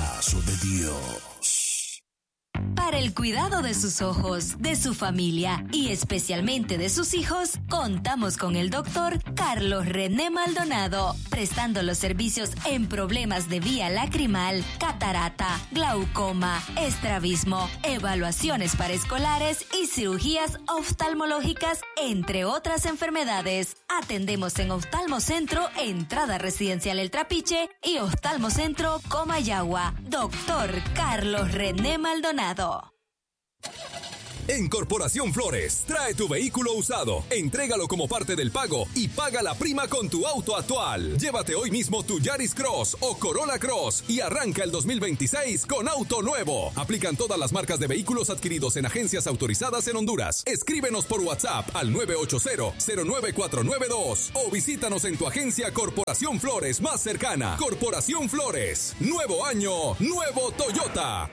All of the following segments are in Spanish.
brazo de Dios. Para el cuidado de sus ojos, de su familia y especialmente de sus hijos, contamos con el doctor Carlos René Maldonado, prestando los servicios en problemas de vía lacrimal, catarata, glaucoma, estrabismo, evaluaciones para escolares y cirugías oftalmológicas, entre otras enfermedades. Atendemos en Oftalmocentro, Entrada Residencial El Trapiche y Oftalmocentro Comayagua. Doctor Carlos René Maldonado. En Corporación Flores, trae tu vehículo usado, entrégalo como parte del pago y paga la prima con tu auto actual. Llévate hoy mismo tu Yaris Cross o Corolla Cross y arranca el 2026 con auto nuevo. Aplican todas las marcas de vehículos adquiridos en agencias autorizadas en Honduras. Escríbenos por WhatsApp al 980-09492 o visítanos en tu agencia Corporación Flores más cercana. Corporación Flores, nuevo año, nuevo Toyota.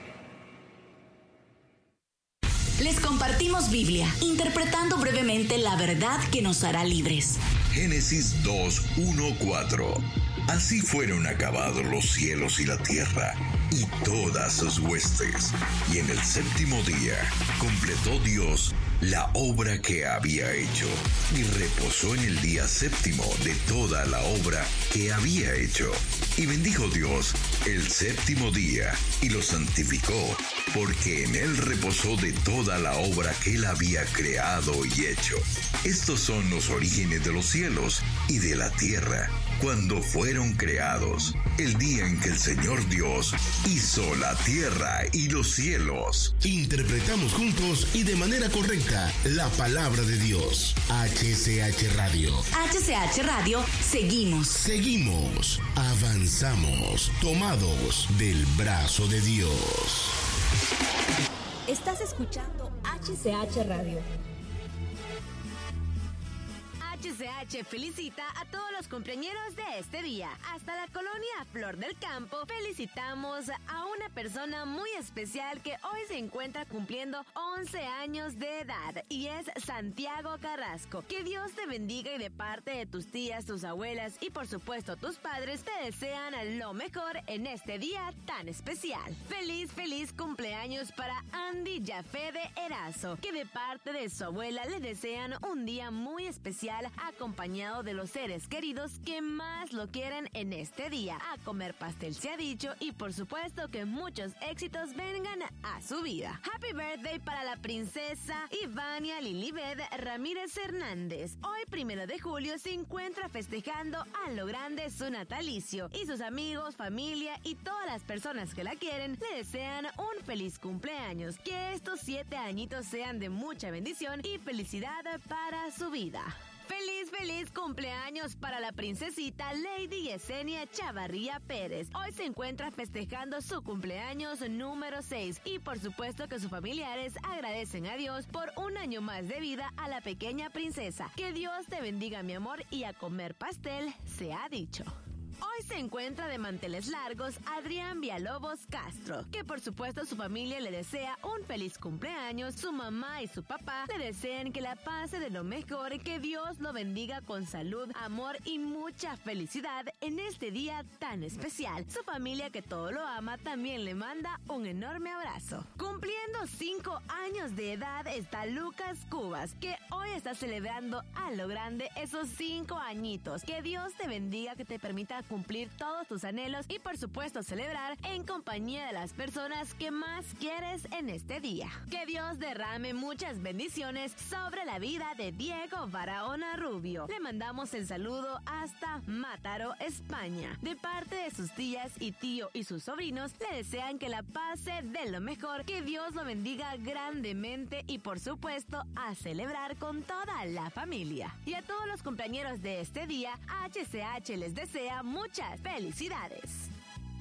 Les compartimos Biblia, interpretando brevemente la verdad que nos hará libres. Génesis 2:1-4. Así fueron acabados los cielos y la tierra, y todas sus huestes. Y en el séptimo día completó Dios la obra que había hecho, y reposó en el día séptimo de toda la obra que había hecho. Y bendijo Dios el séptimo día, y lo santificó, porque en él reposó de toda la obra que él había creado y hecho. Estos son los orígenes de los cielos y de la tierra, cuando fueron creados, el día en que el Señor Dios hizo la tierra y los cielos. Interpretamos juntos y de manera correcta la palabra de Dios. HCH Radio. HCH Radio, seguimos, avanzamos, tomados del brazo de Dios. Estás escuchando HCH Radio. HCH felicita a todos los cumpleañeros de este día. Hasta la colonia Flor del Campo felicitamos a una persona muy especial que hoy se encuentra cumpliendo 11 años de edad y es Santiago Carrasco. Que Dios te bendiga y de parte de tus tías, tus abuelas y por supuesto tus padres te desean lo mejor en este día tan especial. Feliz cumpleaños para Andy Jafé de Erazo, que de parte de su abuela le desean un día muy especial acompañado de los seres queridos que más lo quieren en este día. A comer pastel se ha dicho y por supuesto que muchos éxitos vengan a su vida. Happy birthday para la princesa Ivania Lilibet Ramírez Hernández. Hoy 1 de julio se encuentra festejando a lo grande su natalicio y sus amigos, familia y todas las personas que la quieren le desean un feliz cumpleaños. Que estos 7 añitos sean de mucha bendición y felicidad para su vida. Feliz cumpleaños para la princesita Lady Yesenia Chavarría Pérez. Hoy se encuentra festejando su cumpleaños número 6 y por supuesto que sus familiares agradecen a Dios por un año más de vida a la pequeña princesa. Que Dios te bendiga, mi amor, y a comer pastel se ha dicho. Hoy se encuentra de manteles largos Adrián Villalobos Castro, que por supuesto su familia le desea un feliz cumpleaños, su mamá y su papá le desean que la pase de lo mejor, que Dios lo bendiga con salud, amor y mucha felicidad en este día tan especial. Su familia que todo lo ama también le manda un enorme abrazo. Cumpliendo 5 años de edad está Lucas Cubas, que hoy está celebrando a lo grande esos 5 añitos. Que Dios te bendiga, que te permita cumplir todos tus anhelos y por supuesto celebrar en compañía de las personas que más quieres en este día. Que Dios derrame muchas bendiciones sobre la vida de Diego Barahona Rubio. Le mandamos el saludo hasta Mátaro, España. De parte de sus tías y tío y sus sobrinos le desean que la pase de lo mejor, que Dios lo bendiga grandemente y por supuesto a celebrar con toda la familia. Y a todos los compañeros de este día, HCH les desea muchas felicidades.